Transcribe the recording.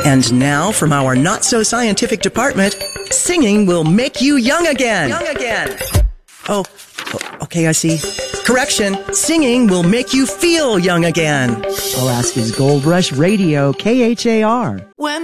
And now from our not-so-scientific department, singing will make you young again. Young again. Oh, okay, I see. Correction, singing will make you feel young again. Alaska's Gold Rush Radio, KHAR. When